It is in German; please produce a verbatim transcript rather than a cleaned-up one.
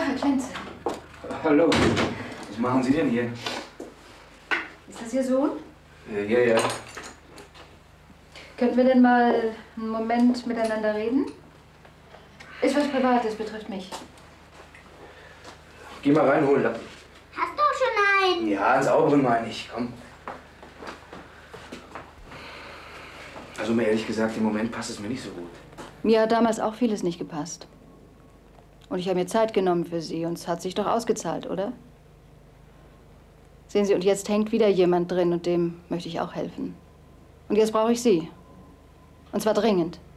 Herr Klenze. Hallo. Was machen Sie denn hier? Ist das Ihr Sohn? Ja, ja, ja. Könnten wir denn mal einen Moment miteinander reden? Ist was Privates, betrifft mich. Geh mal rein, hol Lappen. Hast du schon einen? Ja, einen sauberen meine ich. Komm. Also, mir ehrlich gesagt, im Moment passt es mir nicht so gut. Mir hat damals auch vieles nicht gepasst. Und ich habe mir Zeit genommen für Sie und es hat sich doch ausgezahlt, oder? Sehen Sie, und jetzt hängt wieder jemand drin und dem möchte ich auch helfen. Und jetzt brauche ich Sie. Und zwar dringend.